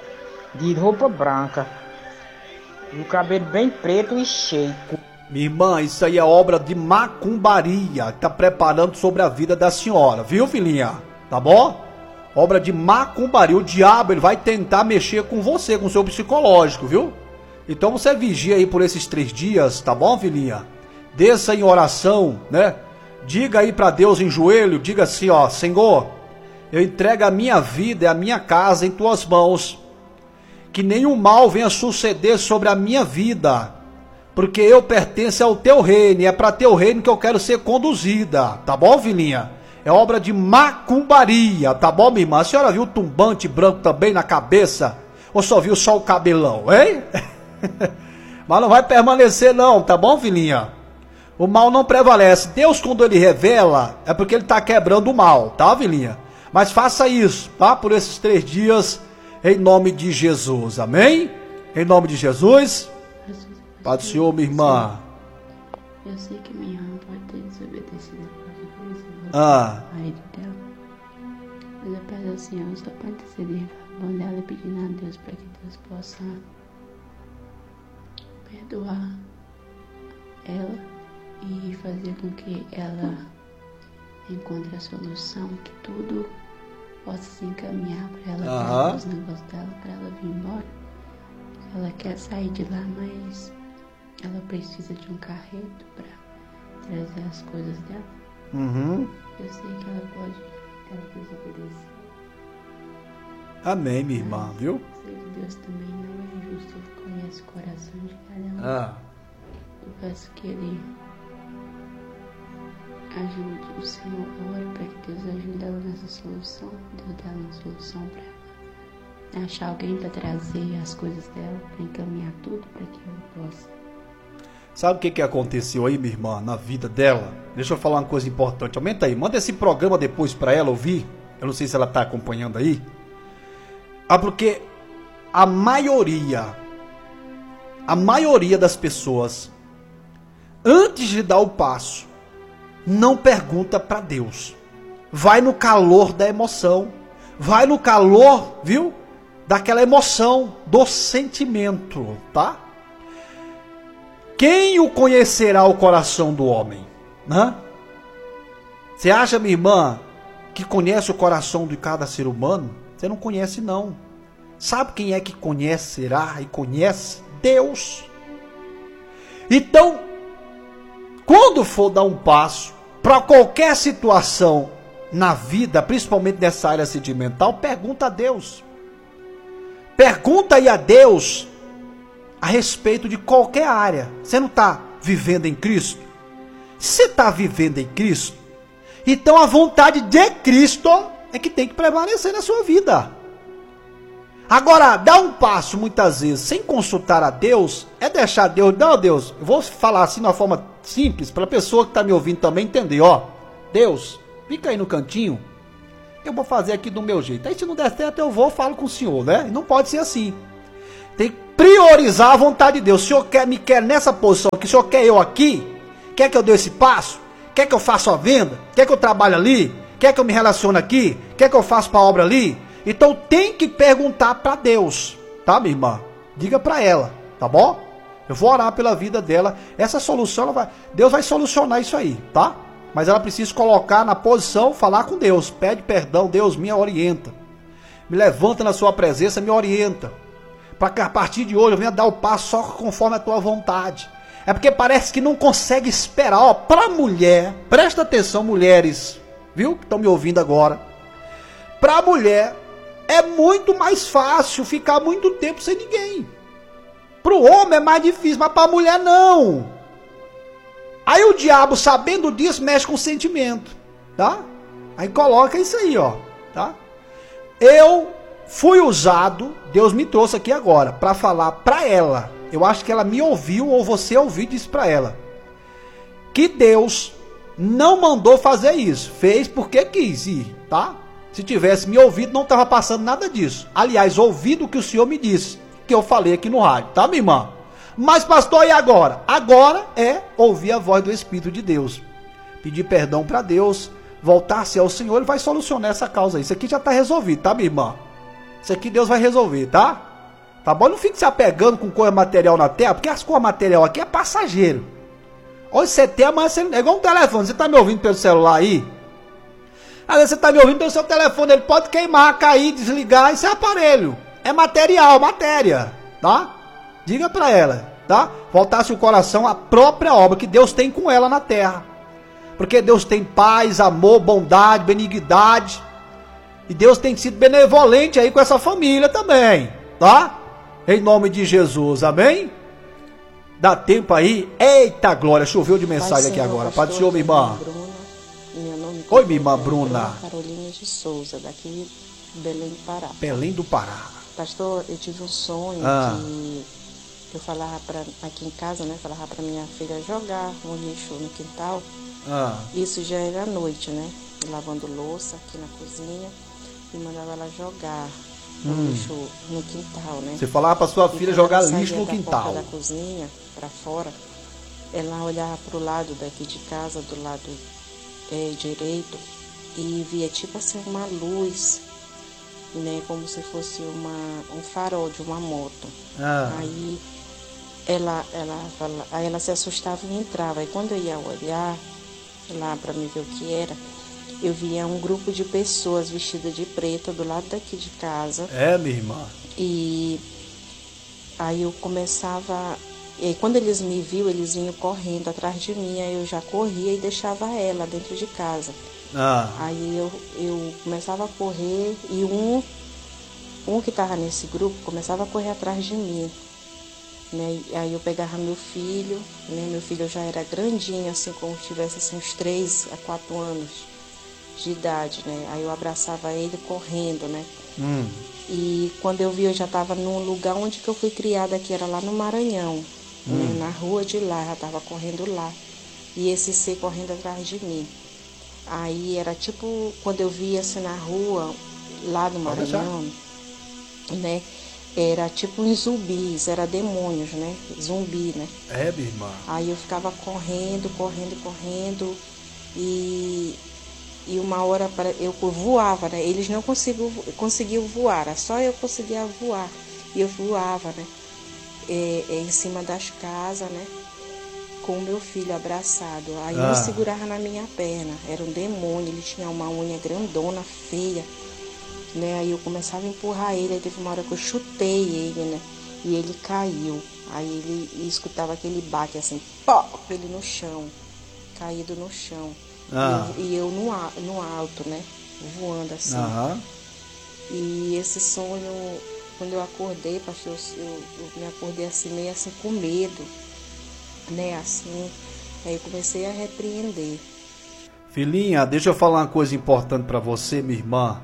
De roupa branca. E o cabelo bem preto e cheio. Minha irmã, isso aí é obra de macumbaria que tá preparando sobre a vida da senhora, viu, filhinha? Tá bom? Obra de macumbaria. O diabo, ele vai tentar mexer com você, com o seu psicológico, viu? Então você vigia aí por esses três dias, tá bom, filhinha? Desça em oração, né? Diga aí pra Deus em joelho, diga assim, ó, Senhor, eu entrego a minha vida e a minha casa em tuas mãos. Que nenhum mal venha suceder sobre a minha vida. Porque eu pertenço ao teu reino, e é para teu reino que eu quero ser conduzida, tá bom, filhinha? É obra de macumbaria, tá bom, minha irmã? A senhora viu o tumbante branco também na cabeça? Ou só viu só o cabelão, hein? Mas não vai permanecer não, tá bom, filhinha? O mal não prevalece. Deus, quando ele revela, é porque ele tá quebrando o mal, tá, filhinha? Mas faça isso, tá? Por esses três dias, em nome de Jesus, amém? Em nome de Jesus. Pai do Senhor, minha irmã. Eu sei que minha irmã pode ter desobedecido por causa Ah. do marido dela. Mas eu peço ao Senhor só para interceder a favor dela e pedindo a Deus para que Deus possa perdoar ela e fazer com que ela encontre a solução, que tudo possa se encaminhar para ela, Aham. para os negócios dela, para ela vir embora. Ela quer sair de lá, mas ela precisa de um carreto para trazer as coisas dela. Uhum. Eu sei que ela pode, ela desobedecer. Amém, minha irmã, viu? Eu sei que Deus também não é justo, Ele conhece o coração de cada um. Ah. Eu peço que Ele ajude o Senhor, ore para que Deus ajude ela nessa solução. Deus dá uma solução para ela. Achar alguém para trazer as coisas dela, para encaminhar tudo para que ela possa. Sabe o que, que aconteceu aí, minha irmã, na vida dela? Deixa eu falar uma coisa importante. Aumenta aí, manda esse programa depois para ela ouvir. Eu não sei se ela está acompanhando aí. Ah, porque a maioria, a maioria das pessoas, antes de dar o passo, não pergunta para Deus. Vai no calor da emoção. Vai no calor, viu? Daquela emoção, do sentimento, tá? Quem o conhecerá o coração do homem? Né? Você acha, minha irmã, que conhece o coração de cada ser humano? Você não conhece, não. Sabe quem é que conhecerá e conhece? Deus. Então, quando for dar um passo para qualquer situação na vida, principalmente nessa área sentimental, pergunta a Deus. Pergunta aí a Deus a respeito de qualquer área. Você não está vivendo em Cristo? Se você está vivendo em Cristo, então a vontade de Cristo é que tem que permanecer na sua vida. Agora, dar um passo muitas vezes sem consultar a Deus, é deixar Deus, não, Deus, eu vou falar assim de uma forma simples, para a pessoa que está me ouvindo também entender, ó, Deus, fica aí no cantinho, eu vou fazer aqui do meu jeito, aí se não der certo eu vou, falo com o Senhor, né? Não pode ser assim. Tem que priorizar a vontade de Deus. O Senhor quer, me quer nessa posição, que o Senhor quer eu aqui? Quer que eu dê esse passo? Quer que eu faça a venda? Quer que eu trabalhe ali? Quer que eu me relacione aqui? Quer que eu faça para a obra ali? Então tem que perguntar para Deus, tá, minha irmã? Diga para ela, tá bom? Eu vou orar pela vida dela. Essa solução, ela vai, Deus vai solucionar isso aí, tá? Mas ela precisa colocar na posição, falar com Deus. Pede perdão, Deus me orienta. Me levanta na sua presença, me orienta. Para que a partir de hoje eu venha dar o passo só conforme a tua vontade. É porque parece que não consegue esperar. Ó, para mulher, presta atenção, mulheres, viu? Que estão me ouvindo agora. Para mulher é muito mais fácil ficar muito tempo sem ninguém. Para o homem é mais difícil, mas para a mulher não. Aí o diabo, sabendo disso, mexe com o sentimento, tá? Aí coloca isso aí, ó, tá? Eu fui usado, Deus me trouxe aqui agora, para falar para ela. Eu acho que ela me ouviu, ou você ouviu disso para ela. Que Deus não mandou fazer isso. Fez porque quis ir, tá? Se tivesse me ouvido, não estava passando nada disso. Aliás, ouvido o que o Senhor me disse, que eu falei aqui no rádio, tá, minha irmã? Mas, pastor, e agora? Agora é ouvir a voz do Espírito de Deus. Pedir perdão para Deus, voltar-se ao Senhor, Ele vai solucionar essa causa aí. Isso aqui já está resolvido, tá, minha irmã? Isso aqui Deus vai resolver, tá? Tá bom? Não fique se apegando com coisa material na terra, porque as coisas material aqui é passageiro. Hoje você tem, amanhã você... É igual um telefone, você tá me ouvindo pelo celular aí? Às vezes você tá me ouvindo pelo seu telefone, ele pode queimar, cair, desligar, isso é aparelho. É material, matéria, tá? Diga pra ela, tá? Voltasse o coração à própria obra que Deus tem com ela na terra. Porque Deus tem paz, amor, bondade, benignidade. E Deus tem sido benevolente aí com essa família também, tá? Em nome de Jesus, amém? Dá tempo aí? Eita glória, choveu de mensagem aqui agora. Pode ser, minha irmã. Oi, minha irmã Bruna. Carolina de Souza, daqui de Belém do Pará. Belém do Pará. Pastor, eu tive um sonho ah. que eu falava pra, aqui em casa, né? Falava pra minha filha jogar um lixo no quintal. Ah. Isso já era à noite, né? Lavando louça aqui na cozinha e mandava ela jogar hum. o lixo no quintal, né? Você falava pra sua filha jogar lixo no quintal. Porta da cozinha pra fora, ela olhava pro lado daqui de casa, do lado é, direito, e via tipo assim uma luz, né? Como se fosse uma, um farol de uma moto. Ah. Aí ela, ela, ela, aí ela se assustava e entrava. Aí quando eu ia olhar lá para me ver o que era, eu via um grupo de pessoas vestidas de preto do lado daqui de casa. É, minha irmã. E aí eu começava... E aí, quando eles me viam, eles vinham correndo atrás de mim. Aí eu já corria e deixava ela dentro de casa. Ah. Aí eu, eu começava a correr e um, um que estava nesse grupo começava a correr atrás de mim. Né? Aí eu pegava meu filho, né? Meu filho já era grandinho, assim, como se tivesse assim, uns três a quatro anos de idade, né? Aí eu abraçava ele correndo, né? Hum. E quando eu vi, eu já estava num lugar onde que eu fui criada, que era lá no Maranhão, hum. né? Na rua de lá, já estava correndo lá. E esse ser correndo atrás de mim. Aí era tipo, quando eu via assim na rua, lá no Maranhão, né? Era tipo uns zumbis, era demônios, né? Zumbi, né? É, minha irmã. Aí eu ficava correndo, correndo, correndo. E, e uma hora eu voava, né? Eles não conseguiam, conseguiam voar, era só eu conseguia voar. E eu voava, né? É, é, em cima das casas, né? Com o meu filho abraçado. Aí ah. ele segurava na minha perna. Era um demônio, ele tinha uma unha grandona, feia. Né? Aí eu começava a empurrar ele, aí teve uma hora que eu chutei ele, né? E ele caiu. Aí ele escutava aquele baque assim, pó, ele no chão, caído no chão. Ah. E eu, e eu no, no alto, né? Voando assim. Aham. E esse sonho, quando eu acordei, pastor, eu, eu me acordei assim, meio assim com medo, né? Assim. Aí eu comecei a repreender. Filhinha, deixa eu falar uma coisa importante para você, minha irmã.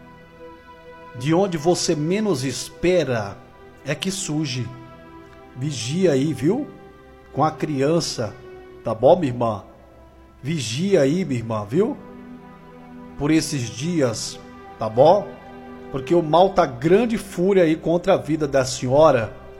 De onde você menos espera é que surge. Vigia aí, viu? Com a criança, tá bom, minha irmã? Vigia aí, minha irmã, viu? Por esses dias, tá bom? Porque o mal tá grande fúria aí contra a vida da senhora.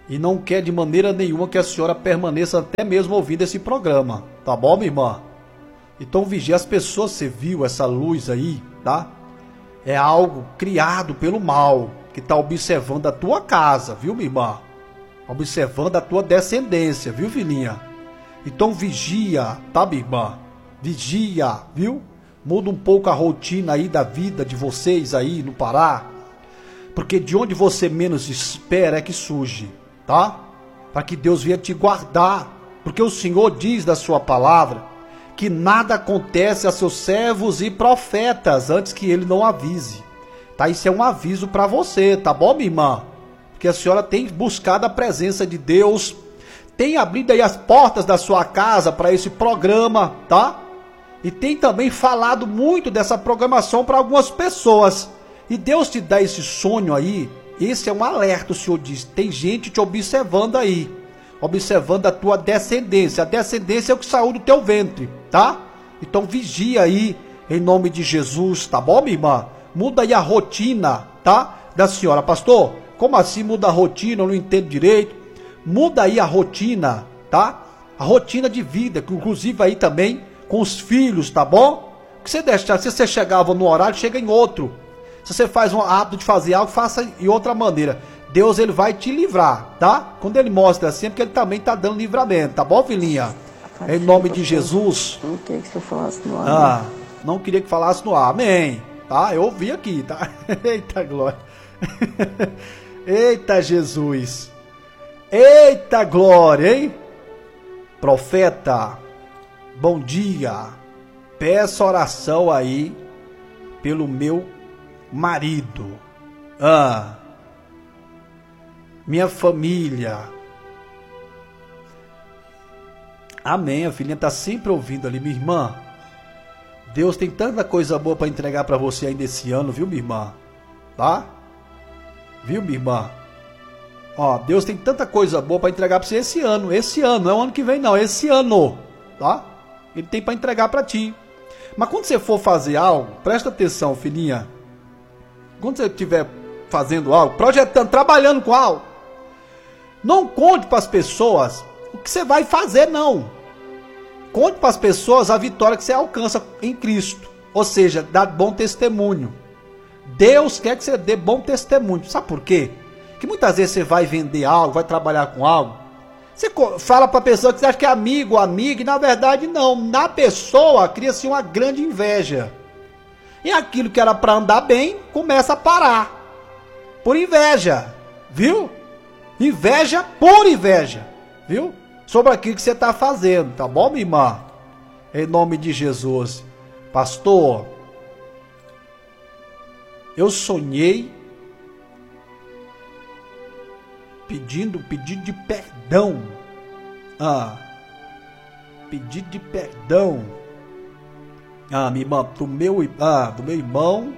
e não quer de maneira nenhuma que a senhora permaneça até mesmo ouvindo esse programa, tá bom, minha irmã? Então vigie as pessoas, você viu essa luz aí, tá? É algo criado pelo mal, que está observando a tua casa, viu, minha irmã? Observando a tua descendência, viu, filhinha? Então vigia, tá, minha irmã? Vigia, viu? Muda um pouco a rotina aí da vida de vocês aí no Pará, porque de onde você menos espera é que surge, tá? Para que Deus venha te guardar, porque o Senhor diz da sua palavra que nada acontece a seus servos e profetas antes que ele não avise, tá? Isso é um aviso para você, tá bom, minha irmã? Porque a senhora tem buscado a presença de Deus, tem abrido aí as portas da sua casa para esse programa, tá? E tem também falado muito dessa programação para algumas pessoas. E Deus te dá esse sonho aí, esse é um alerta, o Senhor diz, tem gente te observando aí, observando a tua descendência, a descendência é o que saiu do teu ventre, tá? Então vigia aí, em nome de Jesus, tá bom, minha irmã? Muda aí a rotina, tá? Da senhora, pastor, como assim muda a rotina, eu não entendo direito. Muda aí a rotina, tá? A rotina de vida, que inclusive aí também com os filhos, tá bom? Que você deixar, se você chegava no horário, chega em outro. Se você faz um hábito de fazer algo, faça de outra maneira. Deus, ele vai te livrar, tá? Quando ele mostra assim, é porque ele também tá dando livramento, tá bom, filhinha? Em nome de Jesus. Não queria que você falasse no ar. Ah, não queria que falasse no ar, amém. Tá? Eu ouvi aqui, tá? Eita glória. Eita Jesus. Eita glória, hein? Profeta, bom dia. Peço oração aí pelo meu marido. Ah, minha família. Amém, a filhinha tá sempre ouvindo ali, minha irmã. Deus tem tanta coisa boa para entregar para você ainda esse ano, viu, minha irmã? Tá? Viu, minha irmã? Ó, Deus tem tanta coisa boa para entregar para você esse ano. Esse ano, não é o ano que vem não, esse ano, tá? Ele tem para entregar para ti. Mas quando você for fazer algo, presta atenção, filhinha. Quando você estiver fazendo algo, projetando, trabalhando com algo, não conte para as pessoas o que você vai fazer, não. Conte para as pessoas a vitória que você alcança em Cristo. Ou seja, dá bom testemunho. Deus quer que você dê bom testemunho. Sabe por quê? Que muitas vezes você vai vender algo, vai trabalhar com algo. Você fala para a pessoa que você acha que é amigo ou amiga, e na verdade não. Na pessoa cria-se uma grande inveja. E aquilo que era para andar bem, começa a parar. Por inveja. Viu? Inveja por inveja. Viu? Sobre aquilo que você está fazendo, tá bom, minha irmã? Em nome de Jesus. Pastor, eu sonhei pedindo, pedido de perdão. Ah, pedido de perdão. Ah, minha irmã, do meu, ah, do meu irmão.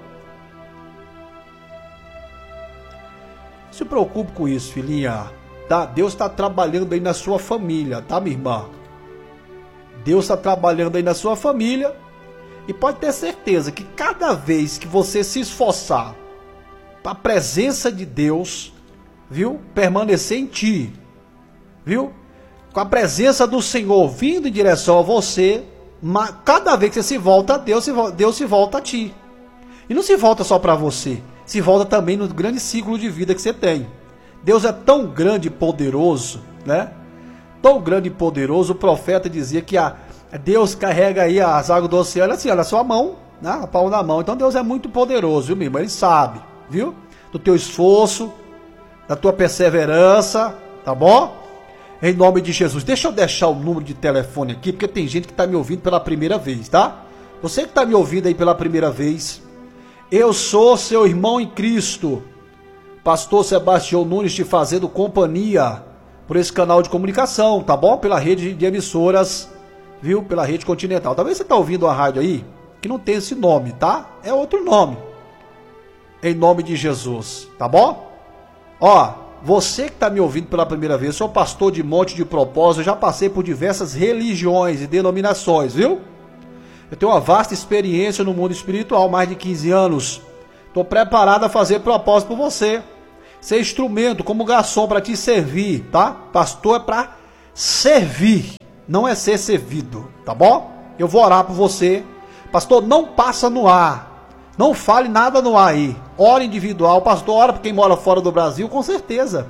Não se preocupe com isso, filhinha. Tá? Deus está trabalhando aí na sua família, tá, minha irmã? Deus está trabalhando aí na sua família. E pode ter certeza que cada vez que você se esforçar para a presença de Deus, viu? Permanecer em ti, viu? Com a presença do Senhor vindo em direção a você, cada vez que você se volta a Deus, Deus se volta a ti. E não se volta só para você, se volta também no grande ciclo de vida que você tem. Deus é tão grande e poderoso, né? Tão grande e poderoso, o profeta dizia que a, Deus carrega aí as águas do oceano assim, na sua mão, né? A palma da mão. Então Deus é muito poderoso, viu, meu irmão? Ele sabe, viu? Do teu esforço, da tua perseverança, tá bom? Em nome de Jesus. Deixa eu deixar o número de telefone aqui, porque tem gente que está me ouvindo pela primeira vez, tá? Você que está me ouvindo aí pela primeira vez, eu sou seu irmão em Cristo, Pastor Sebastião Nunes, te fazendo companhia por esse canal de comunicação, tá bom? Pela rede de emissoras, viu? Pela rede continental. Talvez você tá ouvindo a rádio aí, que não tem esse nome, tá? É outro nome. Em nome de Jesus, tá bom? Ó, você que tá me ouvindo pela primeira vez, eu sou pastor de Monte de Propósito, eu já passei por diversas religiões e denominações, viu? Eu tenho uma vasta experiência no mundo espiritual, mais de quinze anos. Estou preparado a fazer propósito por você. ser instrumento, como garçom para te servir, tá? Pastor é para servir, não é ser servido, tá bom? Eu vou orar por você. Pastor, não passa no ar, não fale nada no ar aí. Ora individual, pastor, ora por quem mora fora do Brasil, com certeza.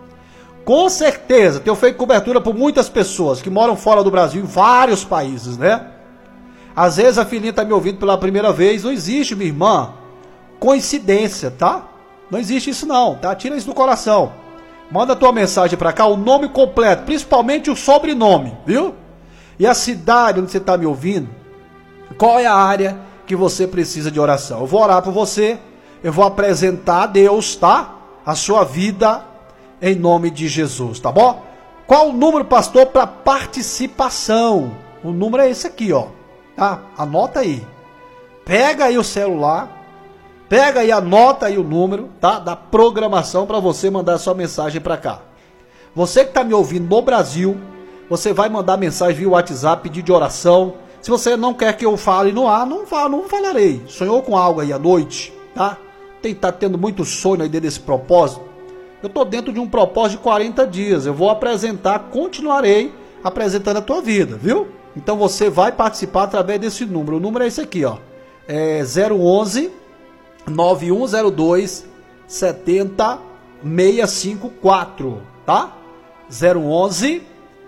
Com certeza, tenho feito cobertura por muitas pessoas que moram fora do Brasil, em vários países, né? Às vezes a filhinha tá me ouvindo pela primeira vez, não existe, minha irmã, coincidência, tá? Não existe isso não, tá? Tira isso do coração. Manda a tua mensagem pra cá, o nome completo, principalmente o sobrenome, viu? E a cidade onde você tá me ouvindo, qual é a área que você precisa de oração. Eu vou orar por você, eu vou apresentar a Deus, tá? A sua vida, em nome de Jesus, tá bom? Qual o número, pastor, para participação? O número é esse aqui, ó, tá? Anota aí. Pega aí o celular, pega aí, anota aí o número, tá? Da programação para você mandar sua mensagem para cá. Você que tá me ouvindo no Brasil, você vai mandar mensagem via WhatsApp, pedir de oração. Se você não quer que eu fale no ar, não, falo, não falarei. Sonhou com algo aí à noite, tá? Tem tá tendo muito sonho aí dentro desse propósito. Eu tô dentro de um propósito de quarenta dias. Eu vou apresentar, continuarei apresentando a tua vida, viu? Então você vai participar através desse número. O número é esse aqui, ó. É zero onze, nove um zero dois, sete zero seis cinco quatro, tá? zero onze,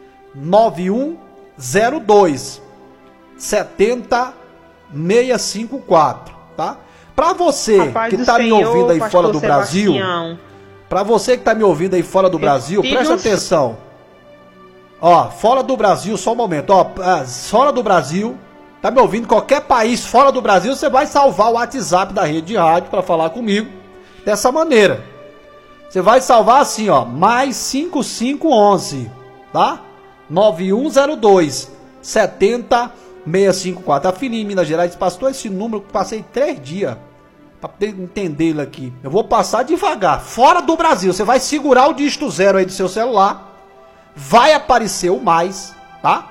nove um zero dois, sete zero seis cinco quatro, tá? Para você Rapaz que tá me Senhor, ouvindo aí fora do Sebastião. Brasil, para você que tá me ouvindo aí fora do Brasil, tive presta um- atenção. Ó, fora do Brasil, só um momento, ó, ah, fora do Brasil, tá me ouvindo, qualquer país fora do Brasil, você vai salvar o WhatsApp da rede de rádio para falar comigo dessa maneira. Você vai salvar assim, ó, mais cinco cinco um um, tá? nove um zero dois, sete zero seis cinco quatro. A filhinha em Minas Gerais disse, pastor, esse número que passei três dias para entender ele aqui. Eu vou passar devagar. Fora do Brasil, você vai segurar o dígito zero aí do seu celular. Vai aparecer o mais, tá?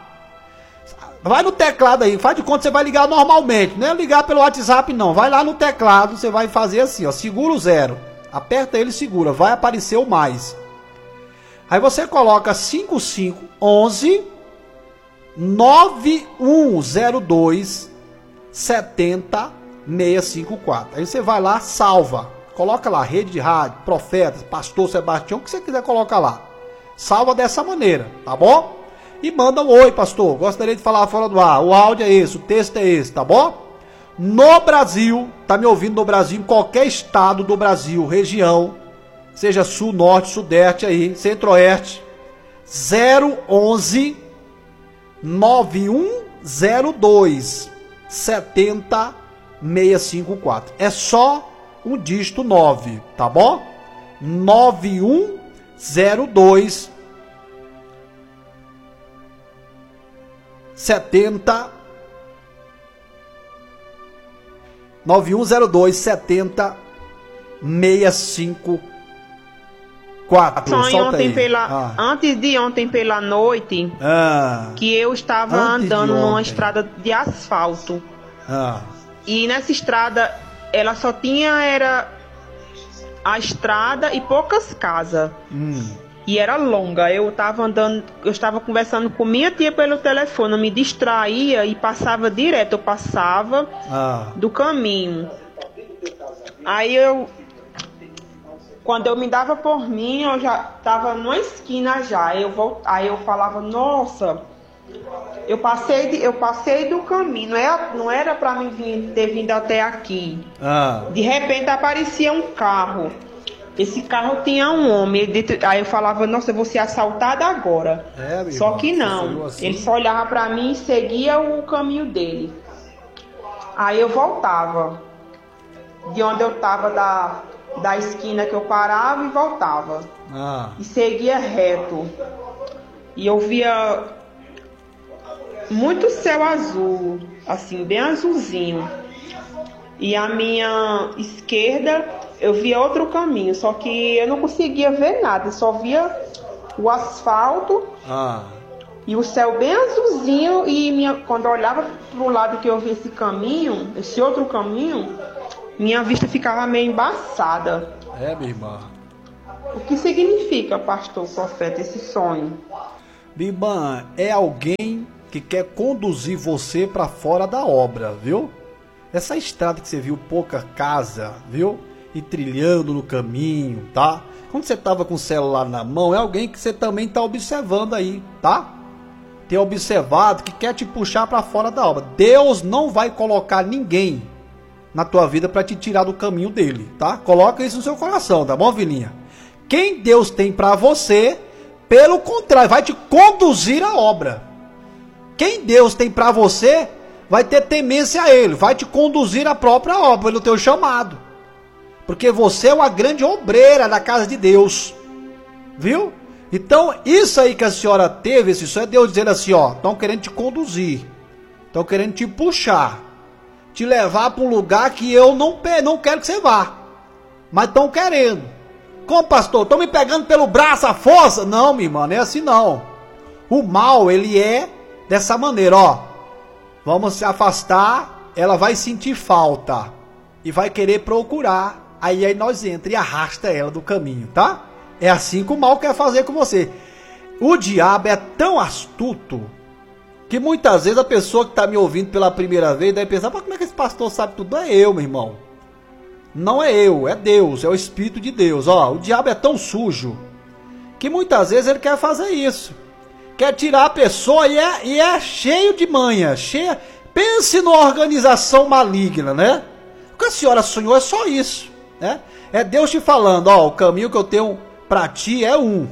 Vai no teclado aí, faz de conta que você vai ligar normalmente. Não é ligar pelo WhatsApp não. Vai lá no teclado, você vai fazer assim, ó. Segura o zero. Aperta ele e segura. Vai aparecer o mais. Aí você coloca cinco cinco um um, nove um zero dois, sete zero seis cinco quatro. Aí você vai lá, salva. Coloca lá, rede de rádio, profetas, pastor Sebastião, o que você quiser colocar lá. Salva dessa maneira, tá bom? E manda um oi, pastor. Gostaria de falar fora do ar. O áudio é esse, o texto é esse, tá bom? No Brasil, tá me ouvindo no Brasil, em qualquer estado do Brasil, região, seja sul, norte, sudeste aí, centro-oeste, zero onze, nove um zero dois, sete zero seis cinco quatro. É só um dígito nove, tá bom? nove um zero dois, sete zero nove um zero dois, sete zero seis cinco quatro. Sonho Solta ontem aí. pela, Ah. antes de ontem pela noite, Ah. que eu estava Antes de andando numa ontem. estrada de asfalto. Ah. E nessa estrada, ela só tinha era a estrada e poucas casas. Hum. E era longa. Eu estava andando, eu estava conversando com minha tia pelo telefone, eu me distraía e passava direto, eu passava Ah. do caminho. Aí eu, quando eu me dava por mim, eu já estava numa esquina já. Eu volt, aí eu falava, nossa, eu passei, de, eu passei do caminho, não era, não era para mim vir, ter vindo até aqui. Ah. De repente aparecia um carro. Esse carro tinha um homem. Ele, aí eu falava, nossa, eu vou ser assaltada agora. É, meu Só irmão, que você não. falou assim? Ele só olhava pra mim e seguia o caminho dele. Aí eu voltava. De onde eu tava, da, da esquina que eu parava e voltava. Ah. E seguia reto. E eu via muito céu azul, assim, bem azulzinho. E a minha esquerda eu via outro caminho, só que eu não conseguia ver nada, eu só via o asfalto Ah. e o céu bem azulzinho. E minha, quando eu olhava pro lado que eu via esse caminho, esse outro caminho, minha vista ficava meio embaçada. É, minha irmã. O que significa, pastor, profeta, esse sonho? Minha irmã, é alguém que quer conduzir você para fora da obra, viu? Essa estrada que você viu, pouca casa, viu? E trilhando no caminho, tá? Quando você tava com o celular na mão, é alguém que você também tá observando aí, tá? Tem observado que quer te puxar para fora da obra. Deus não vai colocar ninguém na tua vida para te tirar do caminho dele, tá? Coloca isso no seu coração, tá bom, filhinha? Quem Deus tem para você, pelo contrário, vai te conduzir à obra. Quem Deus tem para você, vai ter temência a ele, vai te conduzir à própria obra, pelo teu chamado. Porque você é uma grande obreira da casa de Deus, viu? Então, isso aí que a senhora teve, esse sonho, é Deus dizendo assim, ó, estão querendo te conduzir, estão querendo te puxar, te levar para um lugar que eu não, não quero que você vá, mas estão querendo. Como, pastor? Estão me pegando pelo braço, a força? Não, minha irmã, não é assim não. O mal, ele é dessa maneira, ó, vamos se afastar, ela vai sentir falta e vai querer procurar. Aí, aí nós entra e arrasta ela do caminho, tá? É assim que o mal quer fazer com você. O diabo é tão astuto que muitas vezes a pessoa que está me ouvindo pela primeira vez deve pensar, mas como é que esse pastor sabe tudo? É eu, meu irmão. Não é eu, é Deus, é o Espírito de Deus. Ó, o diabo é tão sujo que muitas vezes ele quer fazer isso. Quer tirar a pessoa e é, e é cheio de manha, cheia. Pense numa organização maligna, né? O que a senhora sonhou é só isso, né? É Deus te falando, ó, o caminho que eu tenho para ti é um.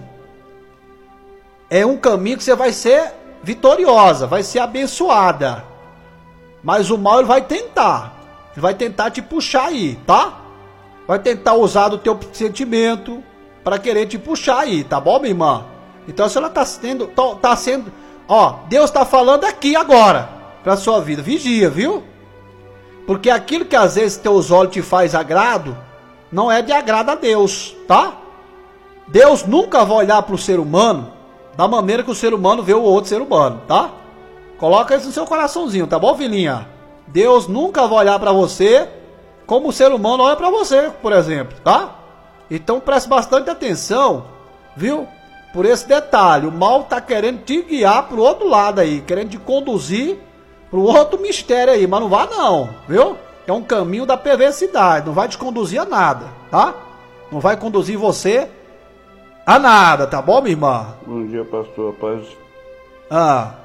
É um caminho que você vai ser vitoriosa, vai ser abençoada. Mas o mal ele vai tentar. Ele vai tentar te puxar aí, tá? Vai tentar usar do teu sentimento para querer te puxar aí, tá bom, minha irmã? Então a senhora tá sendo, tá, tá sendo, ó, Deus tá falando aqui agora pra sua vida. Vigia, viu? Porque aquilo que às vezes teus olhos te faz agrado, não é de agrado a Deus, tá? Deus nunca vai olhar para o ser humano da maneira que o ser humano vê o outro ser humano, tá? Coloca isso no seu coraçãozinho, tá bom, filhinha? Deus nunca vai olhar para você como o ser humano olha para você, por exemplo, tá? Então preste bastante atenção, viu? Por esse detalhe, o mal tá querendo te guiar pro outro lado aí, querendo te conduzir pro outro mistério aí, mas não vá não, viu? É um caminho da perversidade, não vai te conduzir a nada, tá? Não vai conduzir você a nada, tá bom, minha irmã? Bom dia, pastor, a paz. Ah.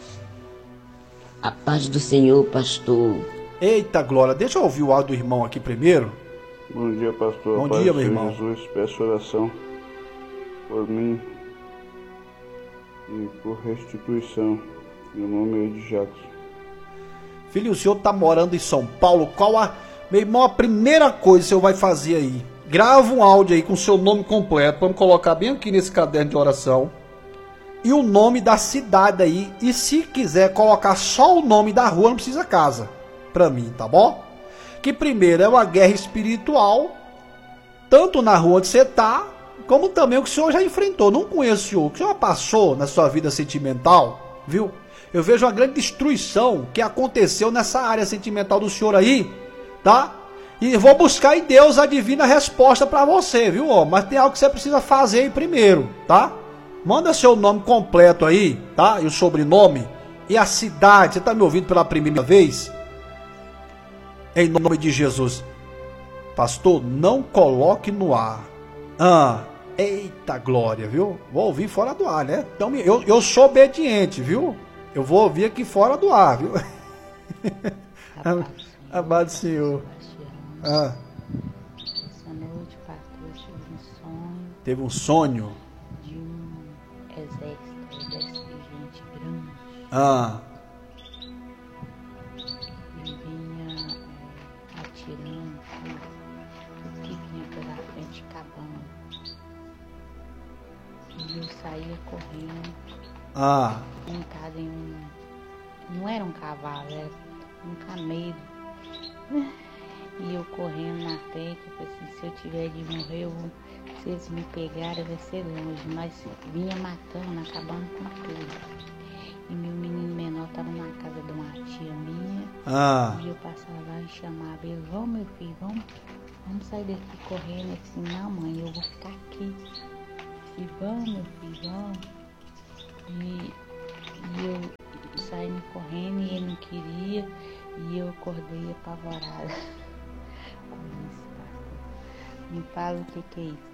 A paz do Senhor, pastor. Eita, glória, deixa eu ouvir o áudio do irmão aqui primeiro. Bom dia, pastor. Bom a paz dia, do meu Senhor irmão. Jesus, peço oração por mim e por restituição. Meu nome é de Jackson. Filho, o senhor tá morando em São Paulo, qual a... Meu irmão, a primeira coisa que o senhor vai fazer aí, grava um áudio aí com o seu nome completo, vamos colocar bem aqui nesse caderno de oração, e o nome da cidade aí, e se quiser colocar só o nome da rua, não precisa casa, pra mim, tá bom? Que primeiro é uma guerra espiritual, tanto na rua onde você tá, como também o que o senhor já enfrentou. Não conheço o senhor, o que o senhor passou na sua vida sentimental, viu? Eu vejo uma grande destruição que aconteceu nessa área sentimental do senhor aí, tá? E vou buscar em Deus a divina resposta para você, viu? Ó, mas tem algo que você precisa fazer aí primeiro, tá? Manda seu nome completo aí, tá? E o sobrenome e a cidade. Você tá me ouvindo pela primeira vez? Em nome de Jesus. Pastor, não coloque no ar. Ah, eita glória, viu? Vou ouvir fora do ar, né? Então, eu, eu sou obediente, viu? Eu vou ouvir aqui fora do ar, viu? Amado Senhor. Ah. Essa noite, pastor, tive um sonho. Teve um sonho? De um exército, um exército de gente grande. Ah. E vinha é, atirando, tudo que vinha pela frente acabando. E eu saía correndo. Ah. Montado em um. Não era um cavalo, era um camelo. E eu correndo na frente, eu falei assim, se eu tiver de morrer, eu vou, se eles me pegarem, vai ser longe. Mas vinha matando, acabando com tudo. E meu menino menor estava na casa de uma tia minha. Ah. E eu passava lá e chamava ele, vamos meu filho, vamos. vamos sair daqui correndo. Eu disse, não mãe, eu vou ficar aqui. E vamos, meu filho, vamos. E, e eu saindo correndo e ele não queria. E eu acordei apavorada com isso, pastor. Me fala o que, que é isso.